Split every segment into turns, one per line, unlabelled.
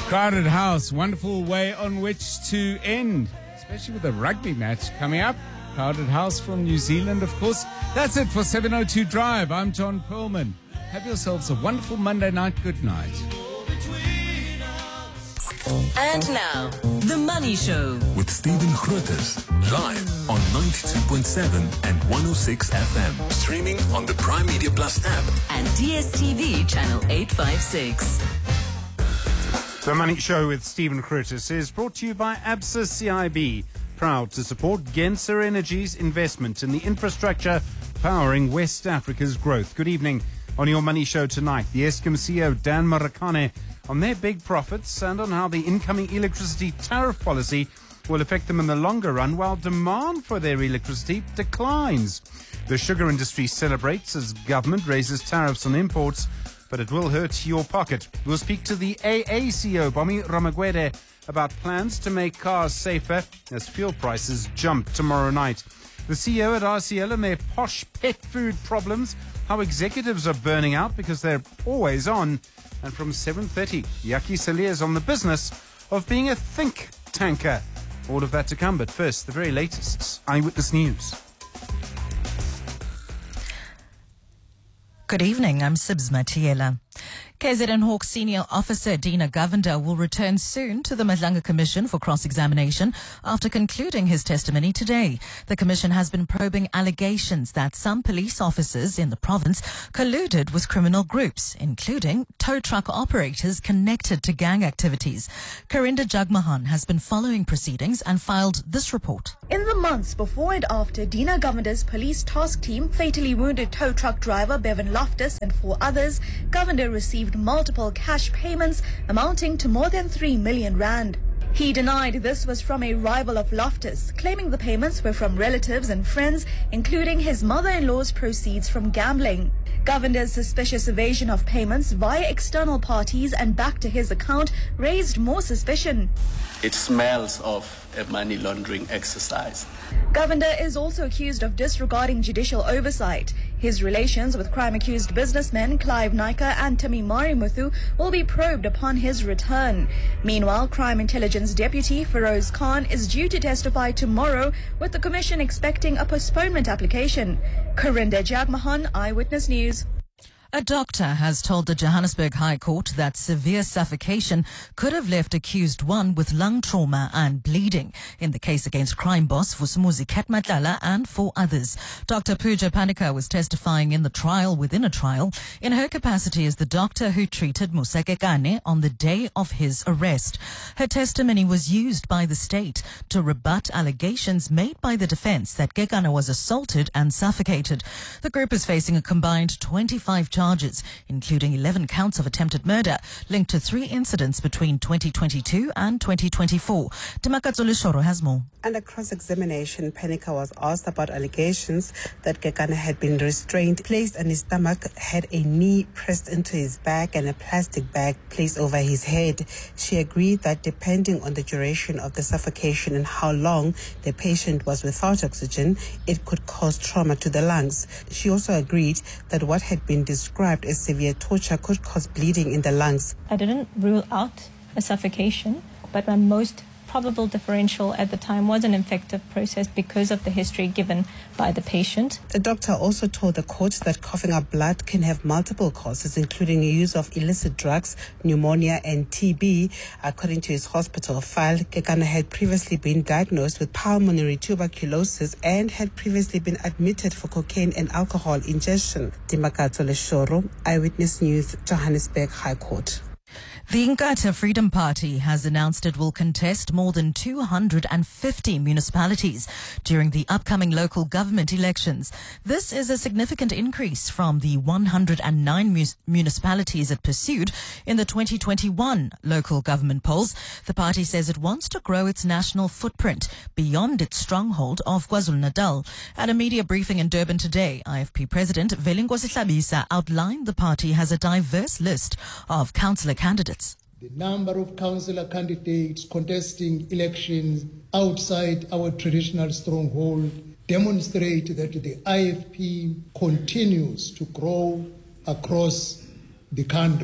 Crowded house, wonderful way on which to end, especially with a rugby match coming up. Crowded house from New Zealand, of course. That's it for 702 Drive. I'm John Perlman. Have yourselves a wonderful Monday night. Good night.
And now, The Money Show.
With Stephen Grootes, live on 92.7 and 106 FM. Streaming on the Prime Media Plus app.
And DSTV channel 856.
The Money Show with Stephen Grootes is brought to you by Absa CIB, proud to support Genser Energy's investment in the infrastructure powering West Africa's growth. Good evening. On your Money Show tonight, the Eskom CEO Dan Marakane on their big profits and on how the incoming electricity tariff policy will affect them in the longer run while demand for their electricity declines. The sugar industry celebrates as government raises tariffs on imports, but it will hurt your pocket. We'll speak to the AA CEO, Bomi Ramagwede, about plans to make cars safer as fuel prices jump tomorrow night. The CEO at RCL and their posh pet food problems, how executives are burning out because they're always on. And from 7:30, Yaki Salia's on the business of being a think tanker. All of that to come, but first, the very latest Eyewitness News.
Good evening, I'm Sibs Matiela. KZN Hawks senior officer Dina Govender will return soon to the Madlanga Commission for cross-examination after concluding his testimony today. The commission has been probing allegations that some police officers in the province colluded with criminal groups, including tow truck operators connected to gang activities. Karinda Jagmohan has been following proceedings and filed this report.
In the months before and after Dina Govender's police task team fatally wounded tow truck driver Bevan Loftus and 4 others, Govender received multiple cash payments amounting to more than 3 million rand. He denied this was from a rival of Loftus, claiming the payments were from relatives and friends, including his mother-in-law's proceeds from gambling. Govender's suspicious evasion of payments via external parties and back to his account raised more suspicion.
It smells of a money laundering exercise.
Govender is also accused of disregarding judicial oversight. His relations with crime-accused businessmen Clive Naika and Tamimari Muthu will be probed upon his return. Meanwhile, Crime Intelligence Deputy Feroz Khan is due to testify tomorrow, with the Commission expecting a postponement application. Karinda Jagmohan, Eyewitness News.
A doctor has told the Johannesburg High Court that severe suffocation could have left accused one with lung trauma and bleeding in the case against crime boss Vusumuzi Ketmatlala and 4 others. Dr. Pooja Panika was testifying in the trial within a trial in her capacity as the doctor who treated Musa Kekane on the day of his arrest. Her testimony was used by the state to rebut allegations made by the defense that Kekane was assaulted and suffocated. The group is facing a combined 25 charges, including 11 counts of attempted murder linked to 3 incidents between 2022 and 2024. Timakatsulu Shoro has more.
Under cross-examination, Panika was asked about allegations that Kekane had been restrained, placed on his stomach, had a knee pressed into his back and a plastic bag placed over his head. She agreed that depending on the duration of the suffocation and how long the patient was without oxygen, it could cause trauma to the lungs. She also agreed that what had been described as severe torture could cause bleeding in the lungs.
I didn't rule out a suffocation, but my most probable differential at the time was an infective process because of the history given by the patient.
The doctor also told the court that coughing up blood can have multiple causes, including use of illicit drugs, pneumonia and TB. According to his hospital file, Kekane had previously been diagnosed with pulmonary tuberculosis and had previously been admitted for cocaine and alcohol ingestion. Timakato Leshoro, Eyewitness News, Johannesburg High Court.
The Inkatha Freedom Party has announced it will contest more than 250 municipalities during the upcoming local government elections. This is a significant increase from the 109 municipalities it pursued in the 2021 local government polls. The party says it wants to grow its national footprint beyond its stronghold of KwaZulu-Natal. At a media briefing in Durban today, IFP President Velinkosi Hlabisa outlined the party has a diverse list of councillor candidates.
The number of councillor candidates contesting elections outside our traditional stronghold demonstrate that the IFP continues to grow across the country.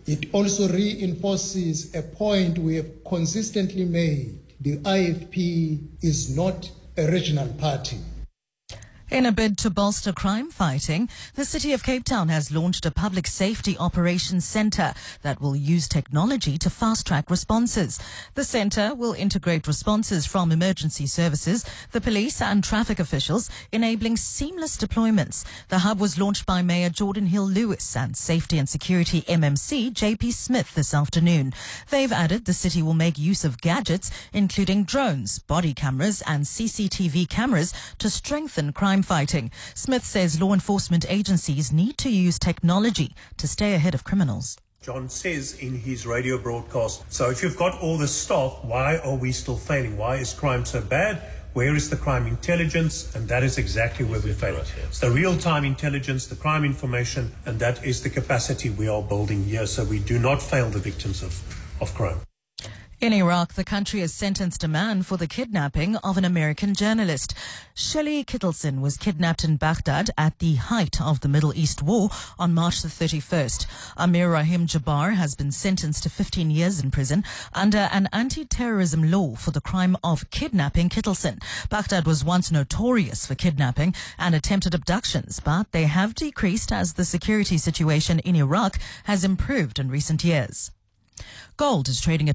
It also reinforces a point we have consistently made. The IFP is not a regional party.
In a bid to bolster crime fighting, the City of Cape Town has launched a public safety operations centre that will use technology to fast-track responses. The centre will integrate responses from emergency services, the police and traffic officials, enabling seamless deployments. The hub was launched by Mayor Jordan Hill-Lewis and Safety and Security MMC JP Smith this afternoon. They've added the city will make use of gadgets, including drones, body cameras and CCTV cameras to strengthen crime fighting. Smith says law enforcement agencies need to use technology to stay ahead of criminals.
John says in his radio broadcast, so if you've got all this stuff, why are we still failing? Why is crime so bad? Where is the crime intelligence? And that is exactly where we're failing. It's the real-time intelligence, the crime information, and that is the capacity we are building here, so we do not fail the victims of crime.
In Iraq, the country has sentenced a man for the kidnapping of an American journalist. Shirley Kittleson was kidnapped in Baghdad at the height of the Middle East war on March the 31st. Amir Rahim Jabbar has been sentenced to 15 years in prison under an anti-terrorism law for the crime of kidnapping Kittleson. Baghdad was once notorious for kidnapping and attempted abductions, but they have decreased as the security situation in Iraq has improved in recent years. Gold is trading at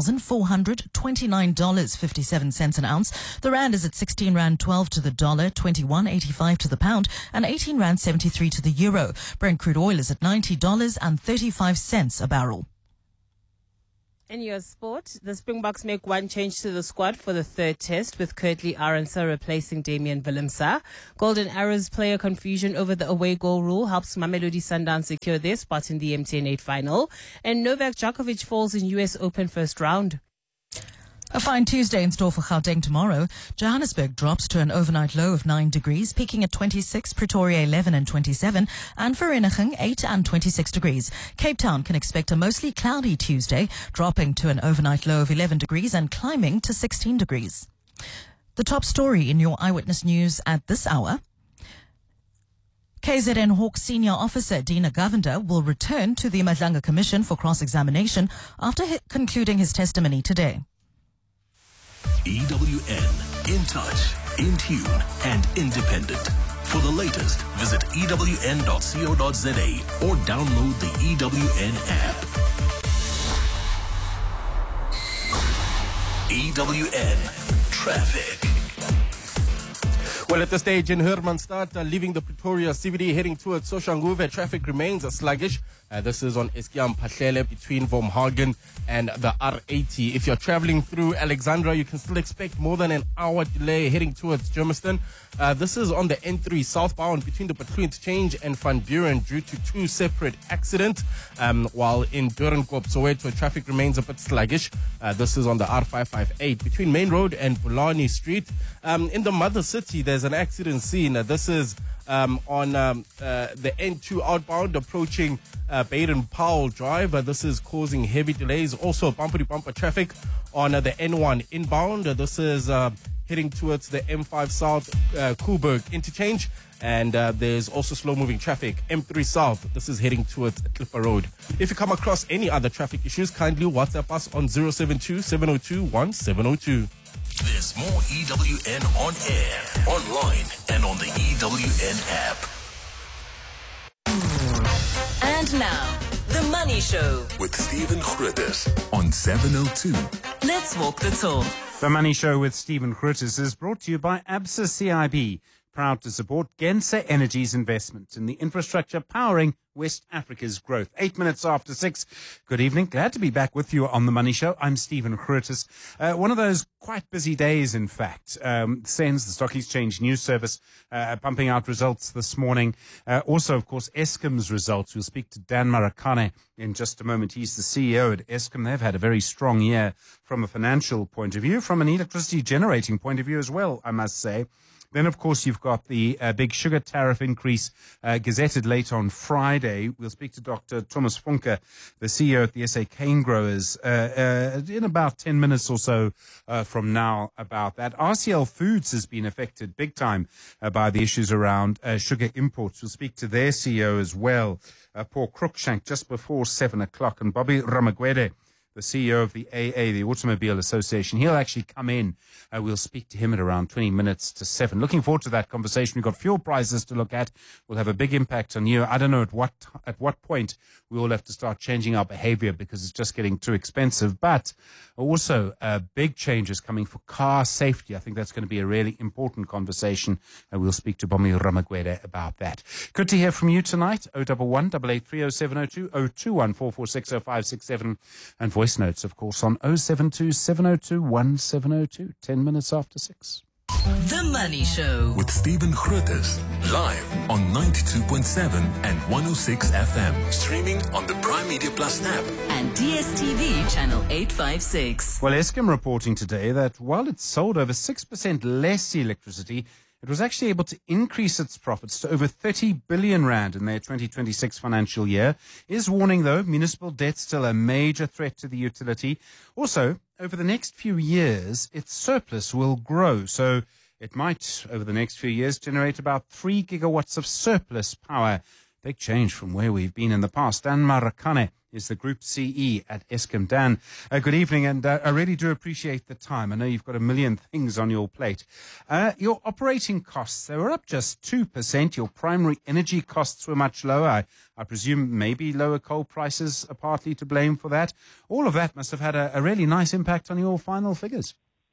$4,429.57 an ounce. The rand is at 16 rand 12 to the dollar, 21.85 to the pound, and 18 rand 73 to the euro. Brent crude oil is at $90.35 a barrel.
In your sport, the Springboks make one change to the squad for the third test, with Kurtley Arendse replacing Damian Willemse. Golden Arrows player confusion over the away goal rule helps Mamelodi Sundowns secure their spot in the MTN 8 final. And Novak Djokovic falls in US Open first round.
A fine Tuesday in store for Gauteng tomorrow. Johannesburg drops to an overnight low of 9 degrees, peaking at 26, Pretoria 11 and 27, and Vereeniging 8 and 26 degrees. Cape Town can expect a mostly cloudy Tuesday, dropping to an overnight low of 11 degrees and climbing to 16 degrees. The top story in your Eyewitness News at this hour. KZN Hawks senior officer Dina Govender will return to the Madlanga Commission for cross-examination after concluding his testimony today.
EWN, in touch, in tune, and independent. For the latest, visit ewn.co.za or download the EWN app. EWN Traffic.
Well, at this stage in Hermanstad, leaving the Pretoria CBD heading towards Soshanguve, traffic remains sluggish. This is on Eskiam Pahlele between Vormhagen and the R80. If you're traveling through Alexandra, you can still expect more than an hour delay heading towards Germiston. This is on the N3 southbound between the Patrol Interchange and Van Buren due to two separate accidents. While in Doornkop, Soweto, traffic remains a bit sluggish. This is on the R558 between Main Road and Bulani Street. In the mother city, there's an accident scene. This is on the N2 outbound approaching Baden-Powell Drive. This is causing heavy delays. Also bumper-to-bumper traffic on the N1 inbound. This is heading towards the M5 South Koeberg interchange. And there's also slow-moving traffic. M3 South, this is heading towards Clipper Road. If you come across any other traffic issues, kindly WhatsApp us on 072-702-1702.
There's more EWN on air, online, and on the EWN app.
And now, The Money Show
with Stephen Grootes on 702.
Let's walk the talk.
The Money Show with Stephen Grootes is brought to you by Absa CIB, proud to support Genser Energy's investment in the infrastructure powering West Africa's growth. 8 minutes after 6. Good evening. Glad to be back with you on The Money Show. I'm Stephen Grootes. One of those quite busy days, in fact. SENS, the Stock Exchange News Service, pumping out results this morning. Also, of course, Eskom's results. We'll speak to Dan Marakane in just a moment. He's the CEO at Eskom. They've had a very strong year from a financial point of view, from an electricity generating point of view as well, I must say. Then, of course, you've got the big sugar tariff increase gazetted late on Friday. We'll speak to Dr. Thomas Funke, the CEO at the SA Cane Growers, in about 10 minutes or so from now about that. RCL Foods has been affected big time by the issues around sugar imports. We'll speak to their CEO as well, Paul Cruikshank, just before 7 o'clock. And Bobby Ramagwede, the CEO of the AA, the Automobile Association, he'll actually come in. We'll speak to him at around 20 minutes to 7. Looking forward to that conversation. We've got fuel prices to look at. We'll have a big impact on you. I don't know at what point we all have to start changing our behavior because it's just getting too expensive. But also big changes coming for car safety. I think that's going to be a really important conversation. And we'll speak to Bobby Ramagwede about that. Good to hear from you tonight. 011 883 0702 021 446 0567 and voice notes, of course, on 072 702 1702. 10 minutes after 6.
The Money Show
with Stephen Grootes, live on 92.7 and 106 FM. Streaming on the Prime Media Plus app
and DSTV channel 856.
Well, Eskom reporting today that while it sold over 6% less electricity, it was actually able to increase its profits to over 30 billion rand in their 2026 financial year. Is warning, though, municipal debt still a major threat to the utility. Also, over the next few years, its surplus will grow. So it might, over the next few years, generate about 3 gigawatts of surplus power. Big change from where we've been in the past. Dan Marakane is the Group CE at Eskom. Dan, good evening, and I really do appreciate the time. I know you've got a million things on your plate. Your operating costs, they were up just 2%. Your primary energy costs were much lower. I presume maybe lower coal prices are partly to blame for that. All of that must have had a really nice impact on your final figures.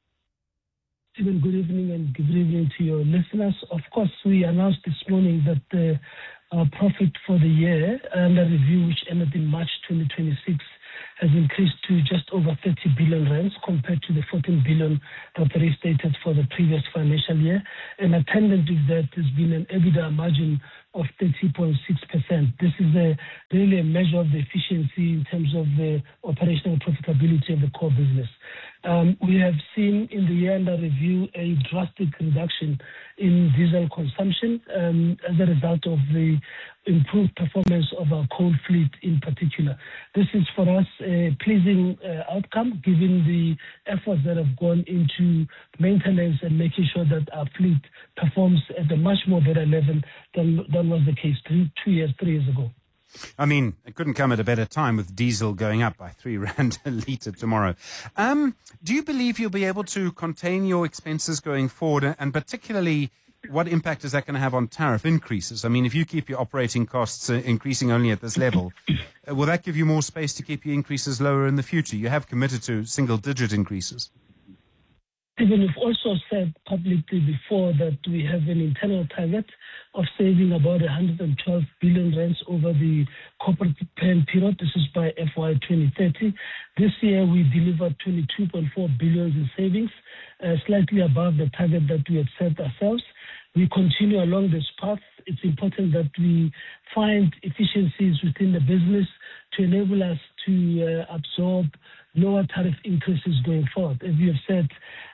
Stephen, good evening and good evening to your listeners. Of course, we announced this morning that our profit for the year under review, which ended in March 2026, has increased to just over 30 billion rands compared to the 14 billion that they restated for the previous financial year. And attendant with that has been an EBITDA margin of 30.6%. This is really a measure of the efficiency in terms of the operational profitability of the core business. We have seen in the year under review a drastic reduction in diesel consumption as a result of the improved performance of our coal fleet in particular. This is for us a pleasing outcome given the efforts that have gone into maintenance and making sure that our fleet performs at a much more better level than was the case 3 years ago.
I mean, it couldn't come at a better time with diesel going up by 3 rand a litre tomorrow. Do you believe you'll be able to contain your expenses going forward, and particularly what impact is that going to have on tariff increases? I mean, if you keep your operating costs increasing only at this level, will that give you more space to keep your increases lower in the future? You have committed to single-digit increases.
Even we've also said publicly before that we have an internal target of saving about 112 billion rands over the corporate plan period. This is by FY 2030. This year we delivered 22.4 billion in savings, slightly above the target that we had set ourselves. We continue along this path. It's important that we find efficiencies within the business to enable us to absorb lower tariff increases going forward. As you have said,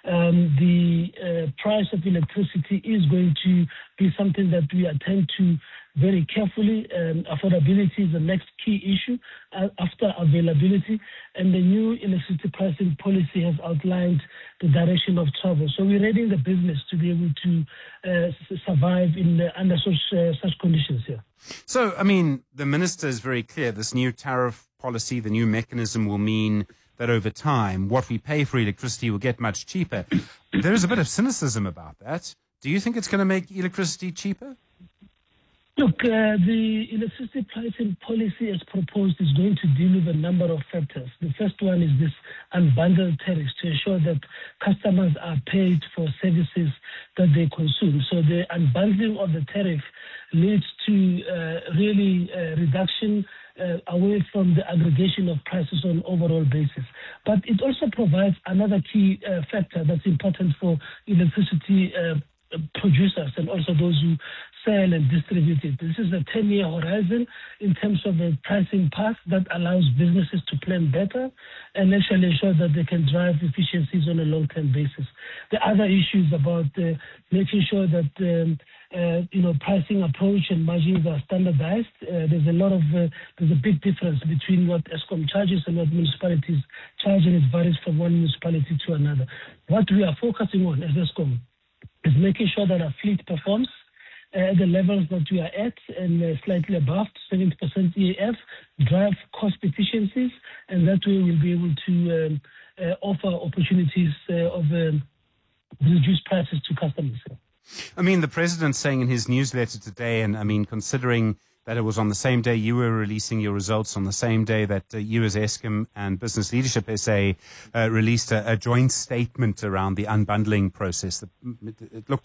the price of electricity is going to be something that we attend to very carefully. Affordability is the next key issue after availability, and the new electricity pricing policy has outlined the direction of travel. So we're readying the business to be able to survive under such conditions here.
So, I mean, the minister is very clear. This new tariff policy, the new mechanism will mean that over time, what we pay for electricity will get much cheaper. There is a bit of cynicism about that. Do you think it's going to make electricity cheaper?
Look, the electricity pricing policy as proposed is going to deal with a number of factors. The first one is this unbundled tariffs to ensure that customers are paid for services that they consume. So the unbundling of the tariff leads to really reduction away from the aggregation of prices on an overall basis. But it also provides another key factor that's important for electricity producers and also those who sell and distribute it. This is a 10-year horizon in terms of a pricing path that allows businesses to plan better and actually ensure that they can drive efficiencies on a long-term basis. The other issue is about making sure that pricing approach and margins are standardized. There's a big difference between what Eskom charges and what municipalities charge, and it varies from one municipality to another. What we are focusing on as Eskom is making sure that our fleet performs at the levels that we are at and slightly above 70% EAF, drive cost efficiencies, and that way we'll be able to offer opportunities of reduced prices to customers.
I mean, the president's saying in his newsletter today, and I mean, considering that it was on the same day you were releasing your results, on the same day that you as Eskom and Business Leadership SA released a joint statement around the unbundling process. It looked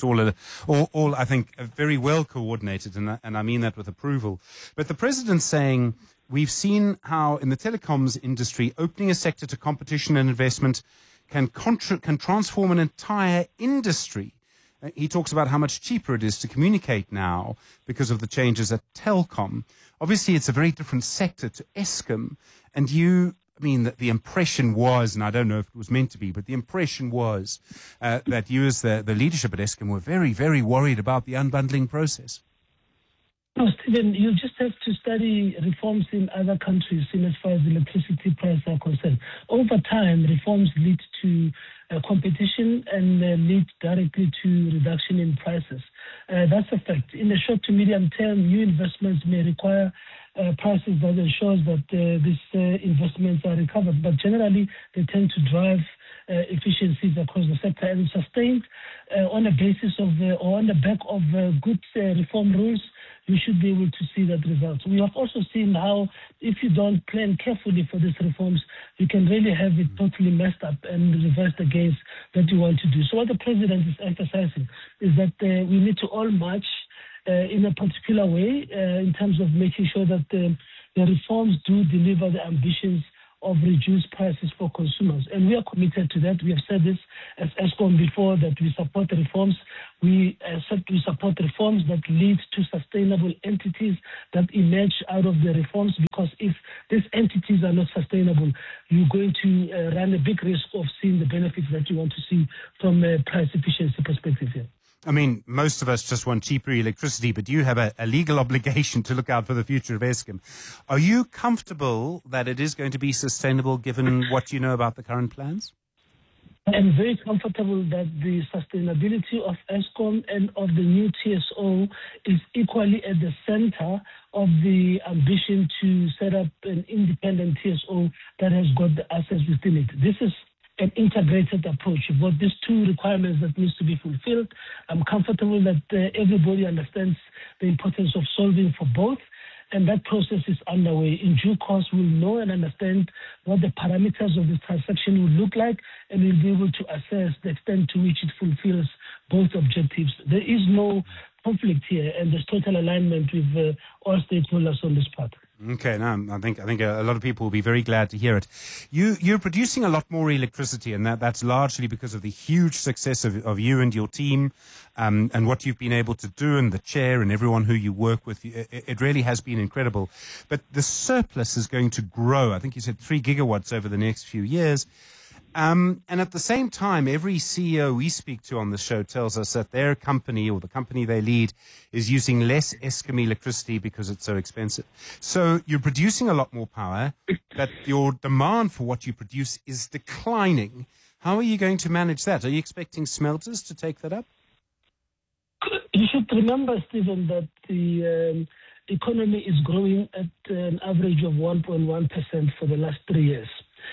all I think, very well coordinated, and I mean that with approval. But the president's saying we've seen how in the telecoms industry, opening a sector to competition and investment can transform an entire industry. He talks about how much cheaper it is to communicate now because of the changes at Telkom. Obviously, it's a very different sector to Eskom. And the impression was, and I don't know if it was meant to be, but the impression was that you as the leadership at Eskom were very, very worried about the unbundling process.
No, Stephen, you just have to study reforms in other countries in as far as electricity prices are concerned. Over time, reforms lead to competition and lead directly to reduction in prices. That's a fact. In the short to medium term, new investments may require prices that ensures that these investments are recovered. But generally, they tend to drive efficiencies across the sector and sustained on the basis of or on the back of good reform rules. You should be able to see that result. We have also seen how if you don't plan carefully for these reforms, you can really have it totally messed up and reverse the gains that you want to do. So what the president is emphasizing is that we need to all march in a particular way in terms of making sure that the reforms do deliver the ambitions of reduced prices for consumers. And we are committed to that. We have said this as Eskom before, that we support the reforms. We support reforms that lead to sustainable entities that emerge out of the reforms, because if these entities are not sustainable, you're going to run a big risk of seeing the benefits that you want to see from a price efficiency perspective here.
I mean, most of us just want cheaper electricity, but you have a legal obligation to look out for the future of Eskom. Are you comfortable that it is going to be sustainable given what you know about the current plans?
I'm very comfortable that the sustainability of Eskom and of the new TSO is equally at the center of the ambition to set up an independent TSO that has got the assets within it. This is an integrated approach. You've got these two requirements that needs to be fulfilled. I'm comfortable that everybody understands the importance of solving for both, and that process is underway. In due course, we'll know and understand what the parameters of this transaction will look like, and we'll be able to assess the extent to which it fulfills both objectives. There is no conflict here, and there's total alignment with all stakeholders on this part.
Okay, now I think a lot of people will be very glad to hear it. You're producing a lot more electricity, and that's largely because of the huge success of you and your team, and what you've been able to do, and the chair and everyone who you work with. It really has been incredible. But the surplus is going to grow. I think you said 3 gigawatts over the next few years. And at the same time, every CEO we speak to on the show tells us that their company or the company they lead is using less Eskom electricity because it's so expensive. So you're producing a lot more power, but your demand for what you produce is declining. How are you going to manage that? Are you expecting smelters to take that up?
You should remember, Stephen, that the economy is growing at an average of 1.1% for the last 3 years.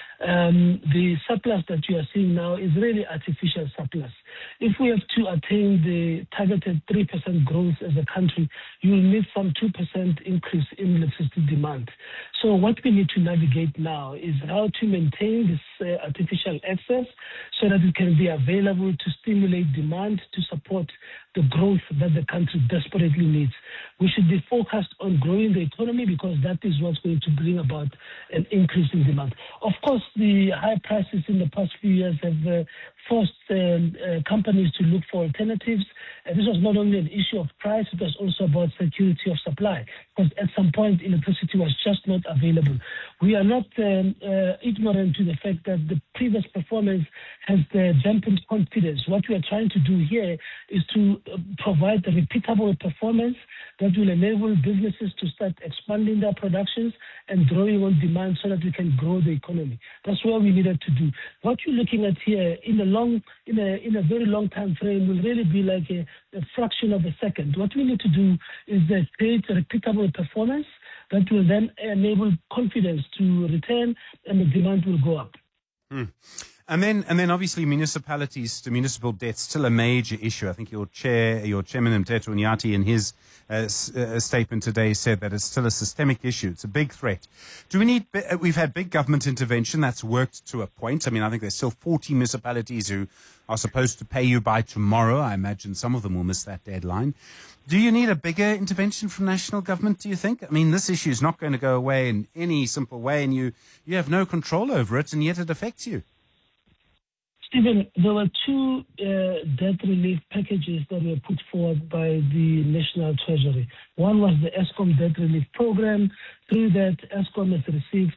The surplus that you are seeing now is really artificial surplus. If we have to attain the targeted 3% growth as a country, you will need some 2% increase in electricity demand. So what we need to navigate now is how to maintain this artificial excess so that it can be available to stimulate demand to support the growth that the country desperately needs. We should be focused on growing the economy because that is what's going to bring about an increase in demand. Of course, the high prices in the past few years have forced companies to look for alternatives. This was not only an issue of price, it was also about security of supply, because at some point electricity was just not available. We are not ignorant to the fact that the previous performance has dampened confidence. What we are trying to do here is to provide a repeatable performance that will enable businesses to start expanding their productions and drawing on demand so that we can grow the economy. That's what we needed to do. What you're looking at here in a very long time frame will really be like a fraction of a second. What we need to do is create a repeatable performance that will then enable confidence to return and the demand will go up.
And then obviously municipalities to municipal debt still a major issue. I think your chairman Mteto Nyati in his statement today said that it's still a systemic issue. It's a big threat. We've had big government intervention that's worked to a point. I mean, I think there's still 40 municipalities who are supposed to pay you by tomorrow. I imagine some of them will miss that deadline. Do you need a bigger intervention from national government, do you think? I mean, this issue is not going to go away in any simple way, and you have no control over it, and yet it affects you.
Stephen, there were two debt relief packages that were put forward by the National Treasury. One was the Eskom Debt Relief Program. Through that, Eskom has received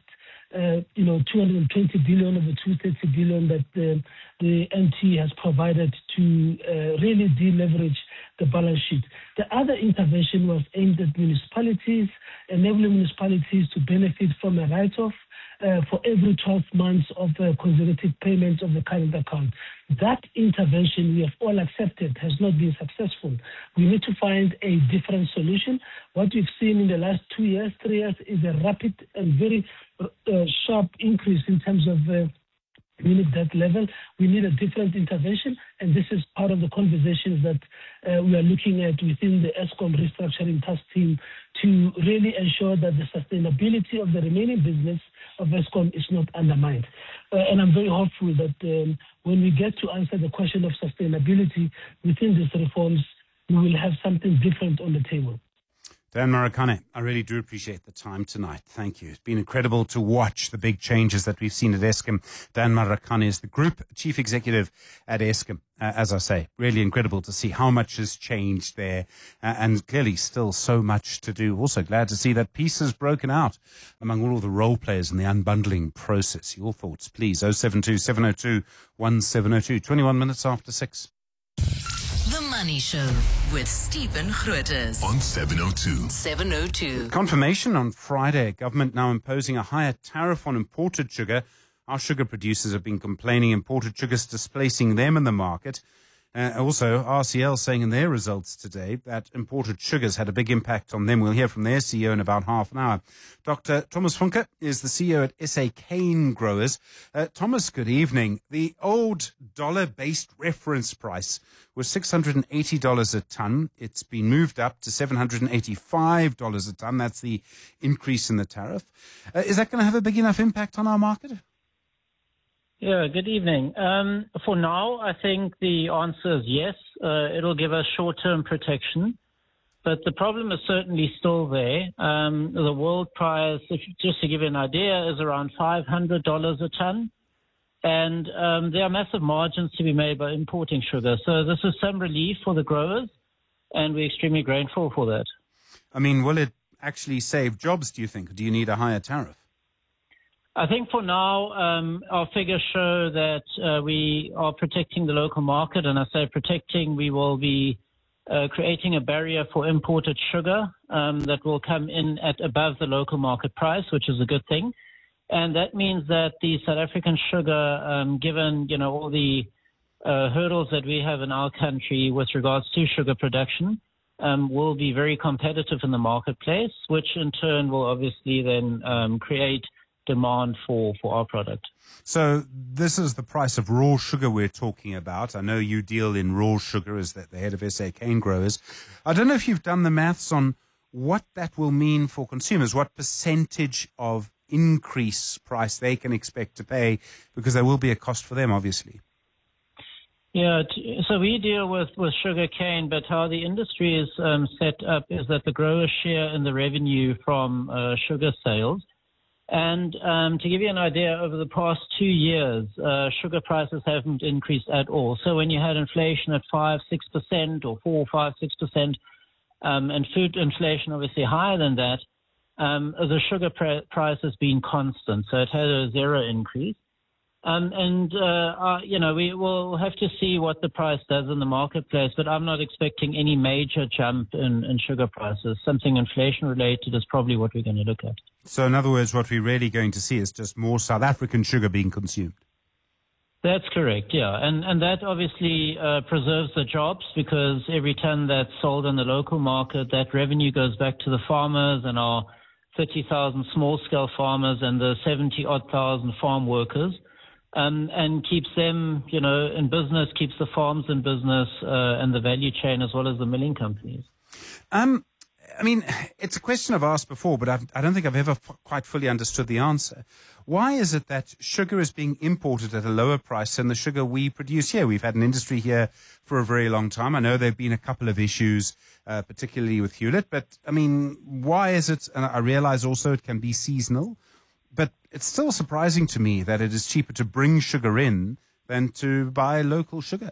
220 billion of the 230 billion that the NT has provided to really deleverage the balance sheet. The other intervention was aimed at municipalities, enabling municipalities to benefit from a write-off for every 12 months of consecutive payments of the current account. That intervention we have all accepted has not been successful. We need to find a different solution. What we've seen in the last 2 years, 3 years is a rapid and very sharp increase in terms of unit debt level. We need a different intervention, and this is part of the conversations that we are looking at within the Eskom restructuring task team to really ensure that the sustainability of the remaining business of Eskom is not undermined. And I'm very hopeful that when we get to answer the question of sustainability within these reforms, we will have something different on the table.
Dan Marikane, I really do appreciate the time tonight. Thank you. It's been incredible to watch the big changes that we've seen at Eskom. Dan Marikane is the Group Chief Executive at Eskom. As I say, really incredible to see how much has changed there and clearly still so much to do. Also glad to see that peace has broken out among all of the role players in the unbundling process. Your thoughts, please. 072-702-1702. 21 minutes after 6.
The Money Show with Stephen Grootes
on 702.
702.
Confirmation on Friday, government now imposing a higher tariff on imported sugar. Our sugar producers have been complaining imported sugar's displacing them in the market. Also, RCL saying in their results today that imported sugars had a big impact on them. We'll hear from their CEO in about half an hour. Dr. Thomas Funke is the CEO at SA Cane Growers. Thomas, good evening. The old dollar-based reference price was $680 a tonne. It's been moved up to $785 a tonne. That's the increase in the tariff. Is that going to have a big enough impact on our market?
Yeah, good evening. For now, I think the answer is yes. It'll give us short-term protection, but the problem is certainly still there. The world price, just to give you an idea, is around $500 a ton, and there are massive margins to be made by importing sugar. So this is some relief for the growers, and we're extremely grateful for that.
I mean, will it actually save jobs, do you think? Do you need a higher tariff?
I think for now, our figures show that we are protecting the local market. And I say protecting, we will be creating a barrier for imported sugar that will come in at above the local market price, which is a good thing. And that means that the South African sugar, given, all the hurdles that we have in our country with regards to sugar production, will be very competitive in the marketplace, which in turn will obviously then create demand for our product.
So this is the price of raw sugar we're talking about. I know you deal in raw sugar as the head of SA Cane Growers. I don't know if you've done the maths on what that will mean for consumers, what percentage of increase price they can expect to pay, because there will be a cost for them, obviously.
Yeah, so we deal with sugar cane, but how the industry is set up is that the growers share in the revenue from sugar sales. And to give you an idea, over the past 2 years, sugar prices haven't increased at all. So when you had inflation at 5-6% or 4-5-6%, and food inflation obviously higher than that, the sugar price has been constant. So it had a zero increase. We will have to see what the price does in the marketplace, but I'm not expecting any major jump in sugar prices. Something inflation-related is probably what we're going to look at.
So in other words, what we're really going to see is just more South African sugar being consumed.
That's correct, yeah. And that obviously preserves the jobs, because every ton that's sold in the local market, that revenue goes back to the farmers and our 30,000 small-scale farmers and the 70-odd thousand farm workers. And keeps them, in business, keeps the farms in business and the value chain, as well as the milling companies.
I mean, it's a question I've asked before, but I don't think I've ever quite fully understood the answer. Why is it that sugar is being imported at a lower price than the sugar we produce here? We've had an industry here for a very long time. I know there have been a couple of issues, particularly with Hewlett, but I mean, why is it? And I realize also it can be seasonal. But it's still surprising to me that it is cheaper to bring sugar in than to buy local sugar.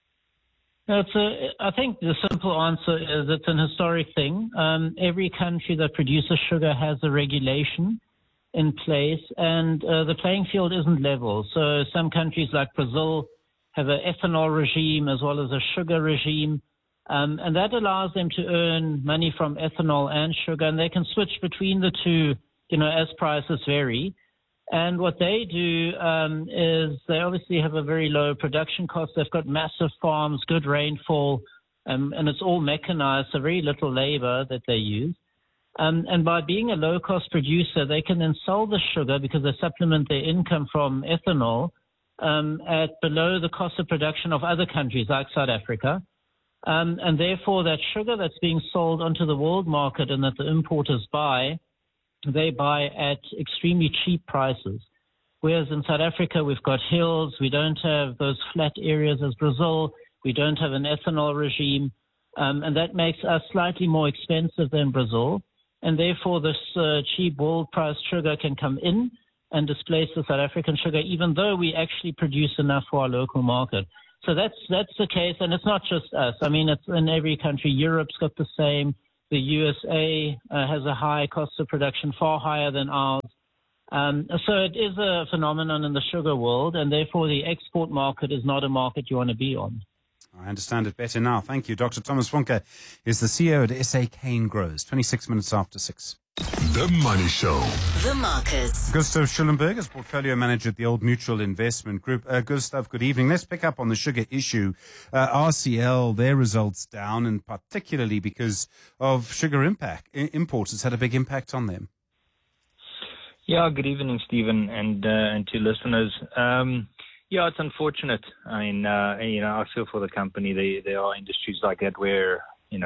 I think the simple answer is it's an historic thing. Every country that produces sugar has a regulation in place, and the playing field isn't level. So some countries like Brazil have an ethanol regime as well as a sugar regime, and that allows them to earn money from ethanol and sugar, and they can switch between the two, as prices vary. And what they do is they obviously have a very low production cost. They've got massive farms, good rainfall, and it's all mechanized, so very little labor that they use. And by being a low-cost producer, they can then sell the sugar, because they supplement their income from ethanol, at below the cost of production of other countries like South Africa. And therefore, that sugar that's being sold onto the world market and that the importers buy, they buy at extremely cheap prices. Whereas in South Africa, we've got hills. We don't have those flat areas as Brazil. We don't have an ethanol regime. And that makes us slightly more expensive than Brazil. And therefore, this cheap world price sugar can come in and displace the South African sugar, even though we actually produce enough for our local market. So that's the case. And it's not just us. I mean, it's in every country. Europe's got the same. The USA has a high cost of production, far higher than ours. So it is a phenomenon in the sugar world, and therefore the export market is not a market you want to be on.
I understand it better now. Thank you. Dr. Thomas Funke is the CEO at SA Cane Growers. 26 minutes after 6.
The Money Show. The Markets.
Gustav Schulenberg is Portfolio Manager at the Old Mutual Investment Group. Gustav, good evening. Let's pick up on the sugar issue. RCL, their results down, and particularly because of sugar imports. It's had a big impact on them.
Yeah, good evening, Stephen, and to listeners. Yeah, it's unfortunate. I mean, I feel for the company. There are industries like that where,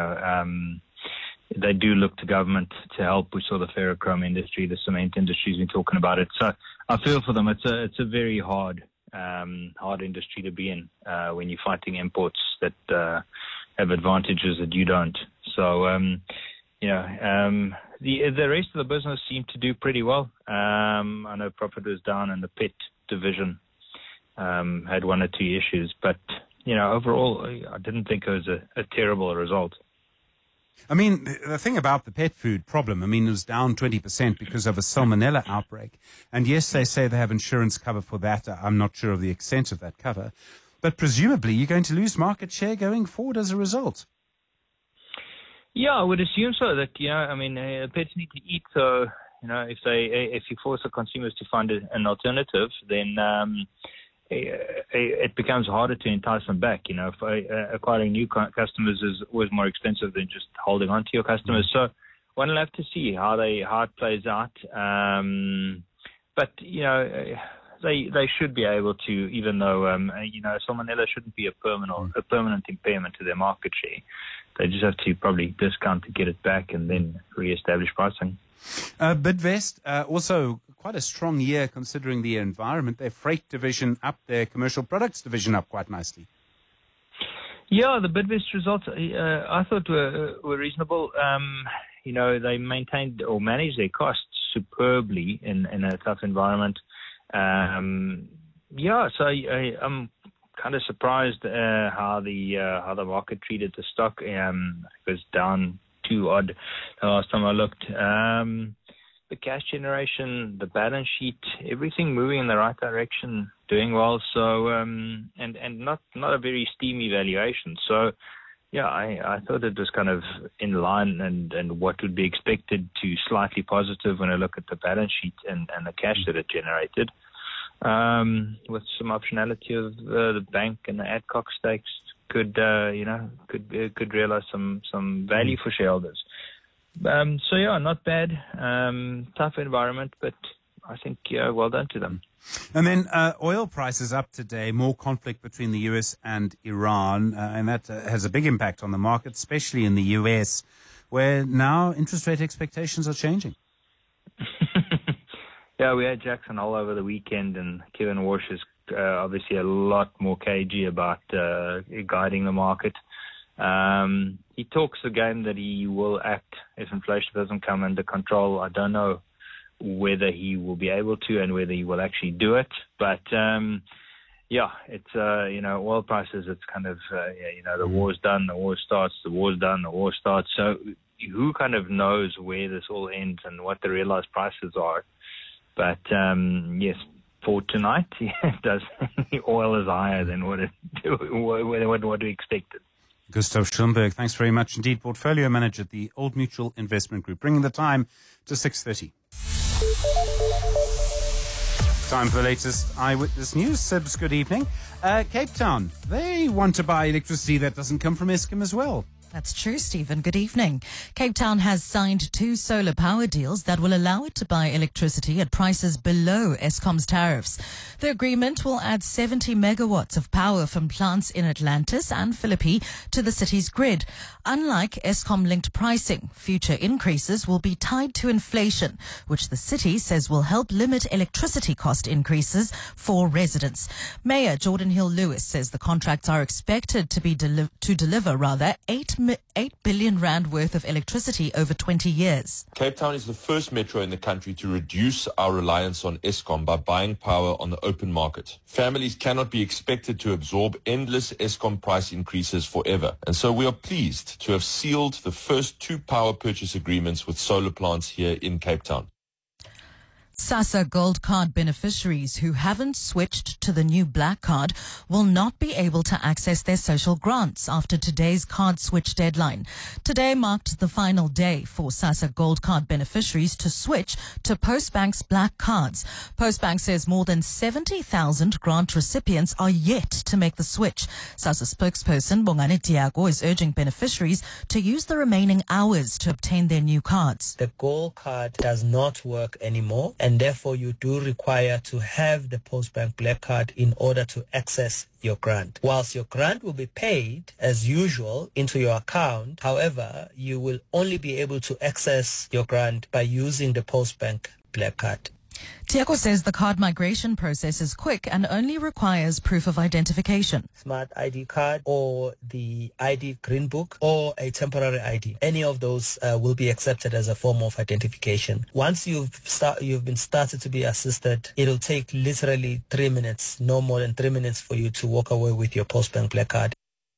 they do look to government to help. We saw the ferrochrome industry, the cement industry's been talking about it. So I feel for them. It's a very hard industry to be in when you're fighting imports that have advantages that you don't. So, the rest of the business seemed to do pretty well. I know profit was down in the pet division, had one or two issues, but, overall, I didn't think it was a terrible result.
I mean, the thing about the pet food problem, it was down 20% because of a salmonella outbreak. And yes, they say they have insurance cover for that. I'm not sure of the extent of that cover. But presumably you're going to lose market share going forward as a result.
Yeah, I would assume so. That, pets need to eat. So, if you force the consumers to find an alternative, then it becomes harder to entice them back. Acquiring new customers is always more expensive than just holding on to your customers. So one will have to see how it plays out. But they should be able to, even though salmonella shouldn't be a permanent impairment to their market share. they just have to probably discount to get it back and then re-establish pricing.
Bidvest, also quite a strong year considering the environment. Their freight division up, their commercial products division up quite nicely.
Yeah, the Bidvest results I thought were reasonable. They maintained or managed their costs superbly in a tough environment. So I'm kind of surprised how the market treated the stock. It was down 2 odd the last time I looked. The cash generation, the balance sheet, everything moving in the right direction, doing well. So and not a very steamy valuation. So yeah, I thought it was kind of in line and what would be expected to slightly positive when I look at the balance sheet and the cash that it generated. With some optionality of the bank and the Adcock stakes could realize some value for shareholders. So yeah, not bad. Tough environment, but I think well done to them.
And then oil prices up today, more conflict between the US and Iran, and that has a big impact on the market, especially in the US, where now interest rate expectations are changing.
Yeah, we had Jackson Hole over the weekend, and Kevin Walsh is obviously a lot more cagey about guiding the market. He talks the game that he will act if inflation doesn't come under control. I don't know whether he will be able to and whether he will actually do it. But, it's, oil prices, it's kind of, the war's done, the war starts, the war's done, the war starts. So who kind of knows where this all ends and what the realized prices are? But, yes, for tonight, the oil is higher than what we expected.
Gustav Schulmberg, thanks very much indeed. Portfolio manager at the Old Mutual Investment Group, bringing the time to 6:30. Time for the latest Eyewitness News. Sibs, good evening. Cape Town, they want to buy electricity that doesn't come from Eskom as well.
That's true, Stephen. Good evening. Cape Town has signed 2 solar power deals that will allow it to buy electricity at prices below Eskom's tariffs. The agreement will add 70 megawatts of power from plants in Atlantis and Philippi to the city's grid. Unlike Eskom-linked pricing, future increases will be tied to inflation, which the city says will help limit electricity cost increases for residents. Mayor Jordan Hill-Lewis says the contracts are expected to be deliver 8 billion rand worth of electricity over 20 years.
Cape Town is the first metro in the country to reduce our reliance on Eskom by buying power on the open market. Families cannot be expected to absorb endless Eskom price increases forever. And so we are pleased to have sealed the first 2 power purchase agreements with solar plants here in Cape Town.
SASSA Gold Card beneficiaries who haven't switched to the new Black Card will not be able to access their social grants after today's card switch deadline. Today marked the final day for SASSA Gold Card beneficiaries to switch to Postbank's Black Cards. Postbank says more than 70,000 grant recipients are yet to make the switch. SASSA spokesperson Bongani Tiago is urging beneficiaries to use the remaining hours to obtain their new cards.
The Gold Card does not work anymore, and therefore you do require to have the Postbank Black Card in order to access your grant. Whilst your grant will be paid as usual into your account, however, you will only be able to access your grant by using the Postbank Black Card.
Tiago says the card migration process is quick and only requires proof of identification.
Smart ID card or the ID green book or a temporary ID. Any of those will be accepted as a form of identification. Once you've been started to be assisted, it'll take literally 3 minutes, no more than 3 minutes for you to walk away with your Postbank Black Card.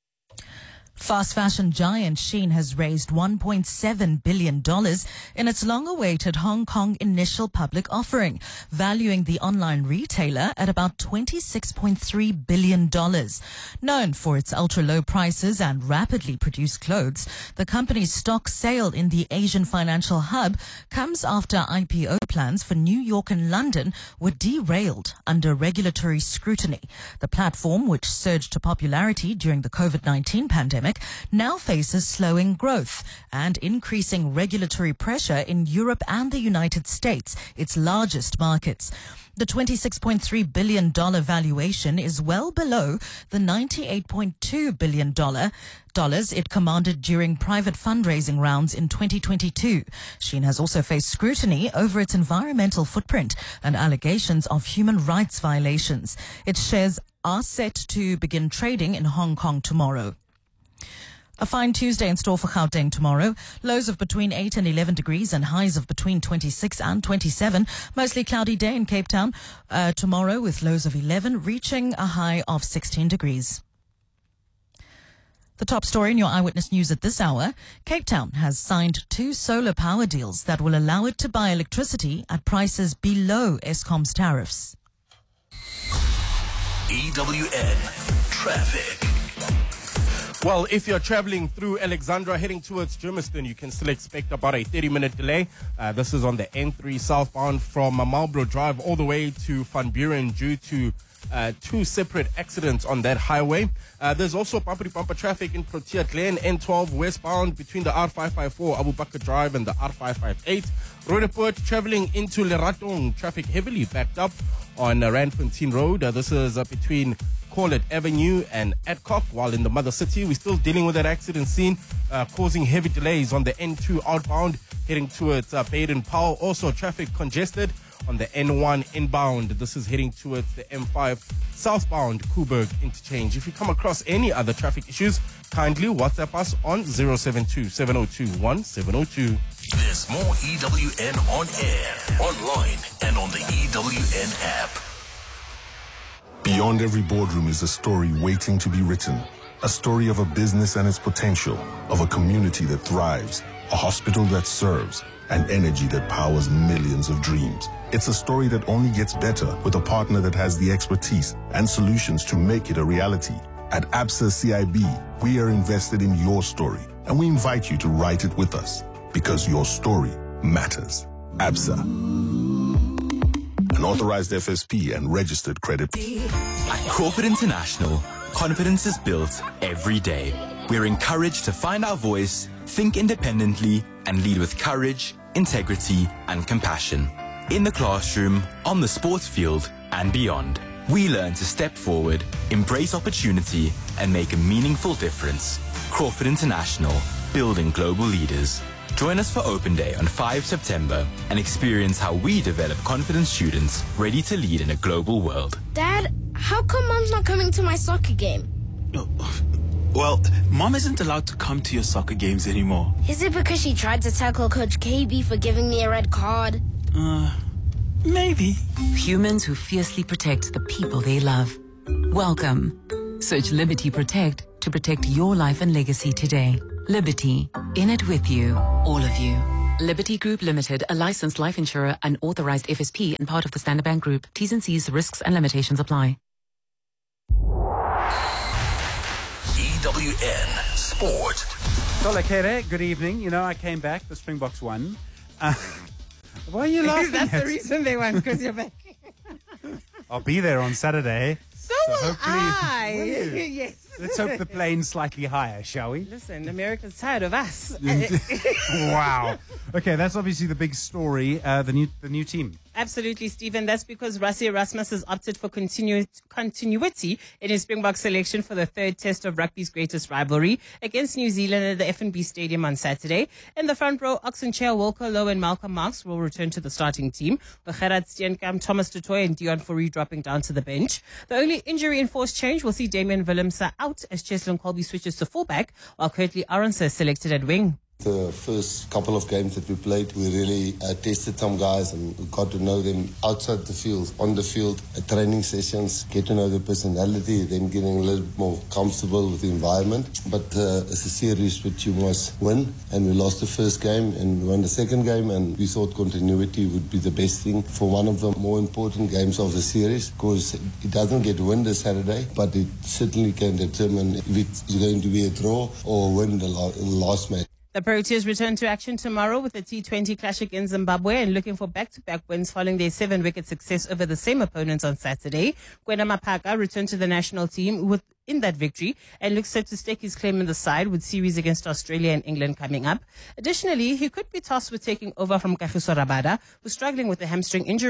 Fast fashion giant Shein has raised $1.7 billion in its long-awaited Hong Kong initial public offering, valuing the online retailer at about $26.3 billion. Known for its ultra-low prices and rapidly produced clothes, the company's stock sale in the Asian financial hub comes after IPO plans for New York and London were derailed under regulatory scrutiny. The platform, which surged to popularity during the COVID-19 pandemic, now faces slowing growth and increasing regulatory pressure in Europe and the United States, its largest markets. The $26.3 billion valuation is well below the $98.2 billion it commanded during private fundraising rounds in 2022. Shein has also faced scrutiny over its environmental footprint and allegations of human rights violations. Its shares are set to begin trading in Hong Kong tomorrow. A fine Tuesday in store for Gauteng tomorrow. Lows of between 8 and 11 degrees and highs of between 26 and 27. Mostly cloudy day in Cape Town tomorrow with lows of 11 reaching a high of 16 degrees. The top story in your Eyewitness News at this hour. Cape Town has signed 2 solar power deals that will allow it to buy electricity at prices below Eskom's tariffs.
EWN Traffic.
Well, if you're traveling through Alexandra heading towards Germiston, you can still expect about a 30-minute delay. This is on the N3 southbound from Marlborough Drive all the way to Van Buren due to 2 separate accidents on that highway. There's also bumper-to-bumper traffic in Protea Glen, N12 westbound between the R554 Abu Bakr Drive and the R558. Roodepoort traveling into Leratong, traffic heavily backed up on Randfontein Road. This is between Corlett Avenue and Adcock, while in the mother city we're still dealing with that accident scene causing heavy delays on the N2 outbound heading towards Baden Powell. Also traffic congested on the N1 inbound. This is heading towards the M5 southbound Koeberg interchange. If you come across any other traffic issues, kindly WhatsApp us on 072-702-1702.
There's more EWN on air, online, and on the EWN app.
Beyond every boardroom is a story waiting to be written. A story of a business and its potential, of a community that thrives, a hospital that serves, and energy that powers millions of dreams. It's a story that only gets better with a partner that has the expertise and solutions to make it a reality. At Absa CIB, we are invested in your story, and we invite you to write it with us, because your story matters. Absa, an authorized FSP and registered credit.
At Crawford International, confidence is built every day. We're encouraged to find our voice, think independently, and lead with courage, integrity, and compassion. In the classroom, on the sports field, and beyond, we learn to step forward, embrace opportunity, and make a meaningful difference. Crawford International, building global leaders. Join us for Open Day on 5 September and experience how we develop confident students ready to lead in a global world.
Dad, how come Mom's not coming to my soccer game?
Well, Mom isn't allowed to come to your soccer games anymore.
Is it because she tried to tackle Coach KB for giving me a red card?
Maybe.
Humans who fiercely protect the people they love. Welcome. Search Liberty Protect to protect your life and legacy today. Liberty, in it with you, all of you. Liberty Group Limited, a licensed life insurer and authorized FSP and part of the Standard Bank Group. T's and C's, risks and limitations apply.
EWN Sport.
Tolakere, good evening. You know, I came back. The Springboks won. Why are you laughing?
That's the reason they won, because you're back.
I'll be there on Saturday.
So will I. Yes.
Let's hope the plane's slightly higher, shall we?
Listen, America's tired of us.
Wow. Okay, that's obviously the big story, the new team.
Absolutely, Stephen. That's because Rassie Erasmus has opted for continuity in his Springbok selection for the 3rd test of rugby's greatest rivalry against New Zealand at the FNB Stadium on Saturday. In the front row, Oxenchair, Walker Lowe and Malcolm Marx will return to the starting team, with Gerard Steenkamp, Thomas du Toit and Dion Fourie dropping down to the bench. The only injury-enforced change will see Damian Willemse out as Cheslin Colby switches to fullback, while Kurtley Arendse is selected at wing.
The first couple of games that we played, we really tested some guys and we got to know them outside the field, on the field, at training sessions, get to know their personality, then getting a little bit more comfortable with the environment. But it's a series which you must win, and we lost the first game and we won the second game, and we thought continuity would be the best thing for one of the more important games of the series, because it doesn't get win this Saturday, but it certainly can determine if it's going to be a draw or win the last match.
The Proteas return to action tomorrow with a T20 clash against Zimbabwe and looking for back-to-back wins following their 7-wicket success over the same opponents on Saturday. Kwena Maphaka returned to the national team in that victory and looks set to stake his claim in the side with series against Australia and England coming up. Additionally, he could be tasked with taking over from Kagiso Rabada, who's struggling with a hamstring injury.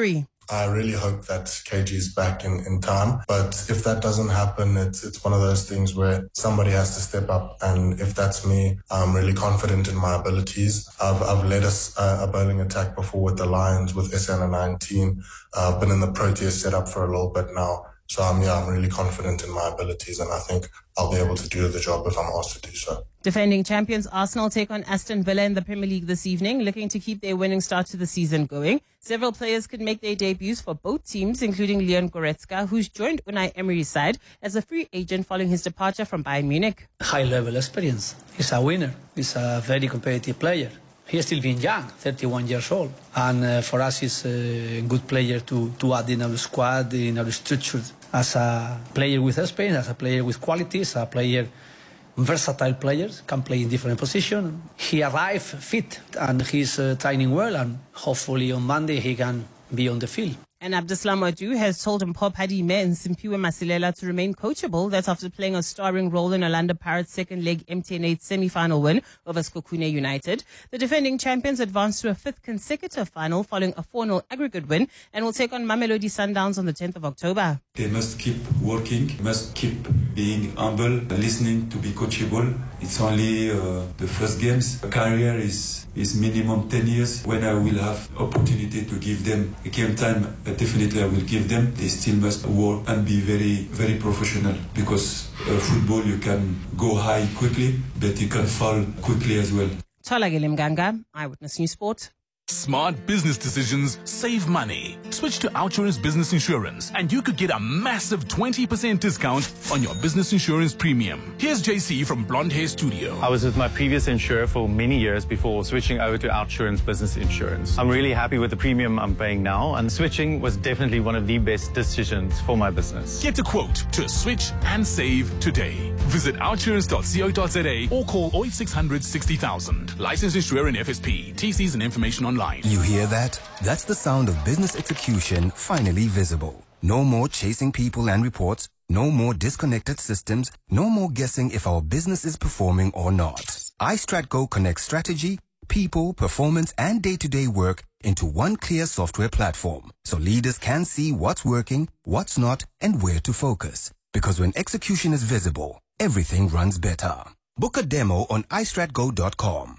I really hope that KG is back in time. But if that doesn't happen, it's one of those things where somebody has to step up. And if that's me, I'm really confident in my abilities. I've led a bowling attack before with the Lions, with SN19. I've been in the Proteas setup for a little bit now. So I'm really confident in my abilities, and I think I'll be able to do the job if I'm asked to do so.
Defending champions Arsenal take on Aston Villa in the Premier League this evening, looking to keep their winning start to the season going. Several players could make their debuts for both teams, including Leon Goretzka, who's joined Unai Emery's side as a free agent following his departure from Bayern Munich.
High-level experience. He's a winner. He's a very competitive player. He's still being young, 31 years old. And for us, he's a good player to add in our squad, in our structure. As a player with experience, as a player with qualities, a player, versatile player, can play in different positions. He arrived fit and he's training well, and hopefully on Monday he can be on the field.
And Abdeslam Adu has told Mpho Phadime and Simpiwe Masilela to remain coachable. That's after playing a starring role in Orlando Pirates' second leg MTN8 semi-final win over Skokune United. The defending champions advanced to a fifth consecutive final following a 4-0 aggregate win and will take on Mamelodi Sundowns on the 10th of October.
They must keep working, must keep being humble, listening to be coachable. It's only the first games. A career is minimum 10 years. When I will have opportunity to give them a game time, definitely I will give them. They still must work and be very, very professional, because football, you can go high quickly, but you can fall quickly as well.
Tolagile Mganga, Eyewitness News Sport.
Smart business decisions save money. Switch to Outsurance Business Insurance and you could get a massive 20% discount on your business insurance premium. Here's JC from Blonde Hair Studio.
I was with my previous insurer for many years before switching over to Outsurance Business Insurance. I'm really happy with the premium I'm paying now, and switching was definitely one of the best decisions for my business.
Get a quote to switch and save today. Visit outsurance.co.za or call 0800 60,000. Licensed insurer and FSP. TCs and information online.
You hear that? That's the sound of business execution finally visible. No more chasing people and reports. No more disconnected systems. No more guessing if our business is performing or not. iStratGo connects strategy, people, performance, and day-to-day work into one clear software platform, so leaders can see what's working, what's not, and where to focus. Because when execution is visible, everything runs better. Book a demo on iStratGo.com.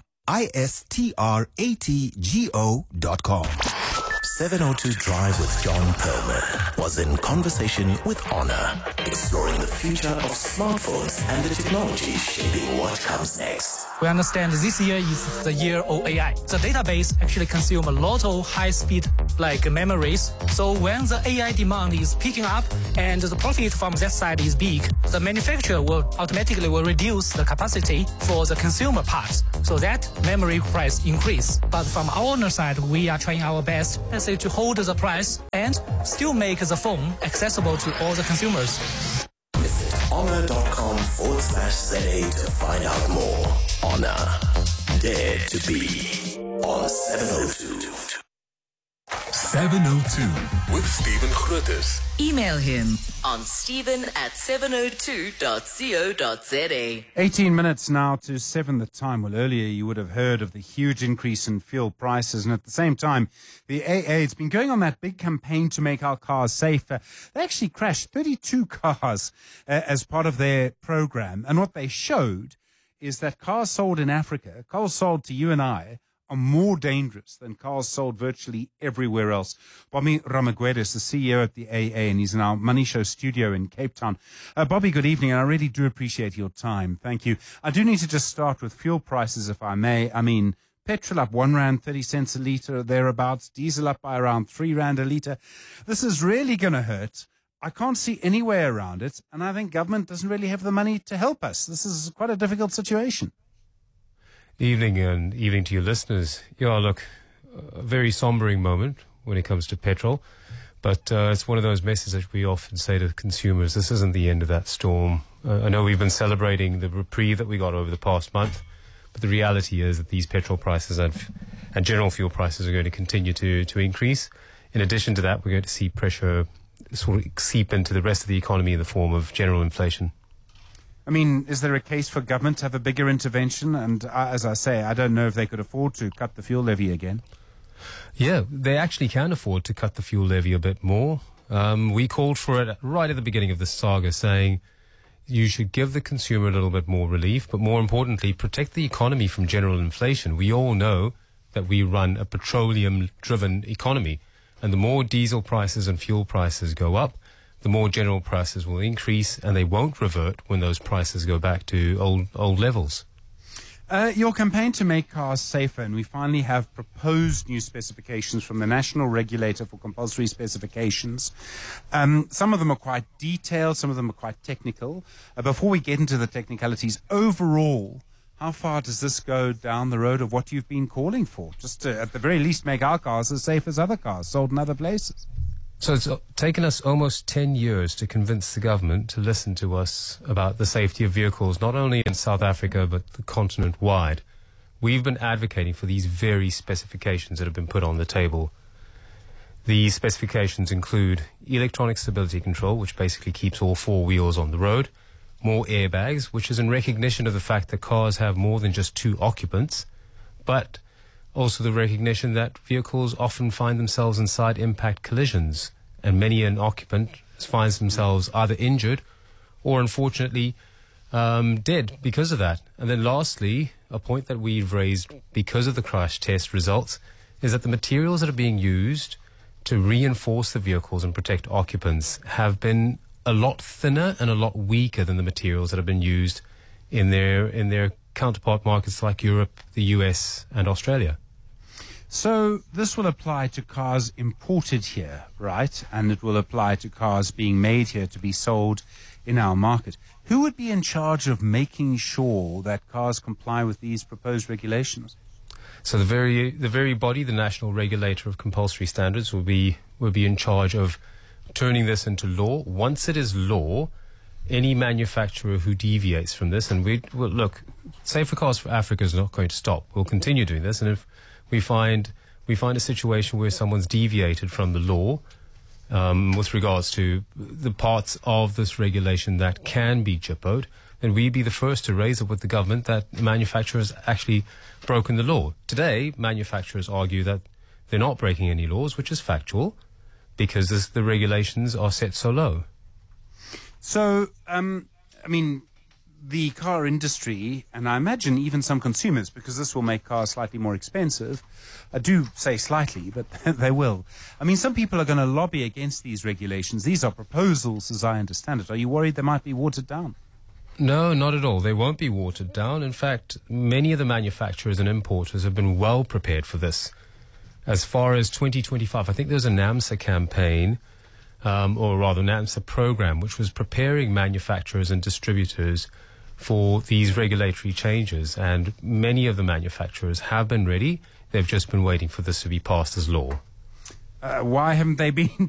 iStratgo.com.
702 Drive with John Perlman was in conversation with Honor, exploring the future of smartphones and the technology shaping what comes next.
We understand this year is the year of AI. The database actually consumes a lot of high-speed memories. So when the AI demand is picking up and the profit from that side is big, the manufacturer will automatically reduce the capacity for the consumer parts. So that memory price increase. But from our owner side, we are trying our best, let's say, to hold the price and still make the phone accessible to all the consumers.
Visit honor.com/ZA to find out more. Honor. Dare to be on 702.
702 with Stephen Grootes.
Email him on stephen@702.co.za.
18 minutes now to 7 the time. Well, earlier you would have heard of the huge increase in fuel prices, and at the same time, the AA has been going on that big campaign to make our cars safer. They actually crashed 32 cars as part of their program, and what they showed is that cars sold in Africa, cars sold to you and I, are more dangerous than cars sold virtually everywhere else. Bobby Ramagwedes is the CEO at the AA, and he's in our Money Show studio in Cape Town. Bobby, good evening, and I really do appreciate your time. Thank you. I do need to just start with fuel prices, if I may. I mean, petrol up R1.30 a litre, thereabouts. Diesel up by around R3 a litre. This is really going to hurt. I can't see any way around it, and I think government doesn't really have the money to help us. This is quite a difficult situation.
Evening, and evening to your listeners. Yeah, look, a very sombering moment when it comes to petrol, but it's one of those messages that we often say to consumers, this isn't the end of that storm. I know we've been celebrating the reprieve that we got over the past month, but the reality is that these petrol prices and general fuel prices are going to continue to increase. In addition to that, we're going to see pressure sort of seep into the rest of the economy in the form of general inflation.
I mean, is there a case for government to have a bigger intervention? And as I say, I don't know if they could afford to cut the fuel levy again.
Yeah, they actually can afford to cut the fuel levy a bit more. We called for it right at the beginning of this saga, saying you should give the consumer a little bit more relief, but more importantly, protect the economy from general inflation. We all know that we run a petroleum-driven economy, and the more diesel prices and fuel prices go up, the more general prices will increase, and they won't revert when those prices go back to old levels.
Your campaign to make cars safer, and we finally have proposed new specifications from the National Regulator for Compulsory Specifications. Some of them are quite detailed, some of them are quite technical. Before we get into the technicalities, overall, how far does this go down the road of what you've been calling for? Just to, at the very least, make our cars as safe as other cars sold in other places.
So it's taken us almost 10 years to convince the government to listen to us about the safety of vehicles, not only in South Africa, but the continent wide. We've been advocating for these very specifications that have been put on the table. These specifications include electronic stability control, which basically keeps all four wheels on the road, more airbags, which is in recognition of the fact that cars have more than just two occupants, but also the recognition that vehicles often find themselves in side impact collisions, and many an occupant finds themselves either injured or unfortunately dead because of that. And then lastly, a point that we've raised because of the crash test results is that the materials that are being used to reinforce the vehicles and protect occupants have been a lot thinner and a lot weaker than the materials that have been used in their counterpart markets like Europe, the US and Australia.
So this will apply to cars imported here, right? And it will apply to cars being made here to be sold in our market. Who would be in charge of making sure that cars comply with these proposed regulations?
So the very body, the National Regulator of Compulsory Standards, will be in charge of turning this into law. Once it is law, any manufacturer who deviates from this, and look, Safer Cars for Africa is not going to stop. We'll continue doing this, and if we find a situation where someone's deviated from the law with regards to the parts of this regulation that can be JIPO'd, then we'd be the first to raise it with the government that the manufacturers actually broken the law. Today, manufacturers argue that they're not breaking any laws, which is factual, because the regulations are set so low.
So, the car industry, and I imagine even some consumers, because this will make cars slightly more expensive, I do say slightly, but they will. I mean, some people are going to lobby against these regulations. These are proposals, as I understand it. Are you worried they might be watered down?
No, not at all. They won't be watered down. In fact, many of the manufacturers and importers have been well prepared for this. As far as 2025, I think there's a NAMSA campaign, or rather NAMSA program, which was preparing manufacturers and distributors for these regulatory changes, and many of the manufacturers have been ready. They've just been waiting for this to be passed as law.
Why haven't they been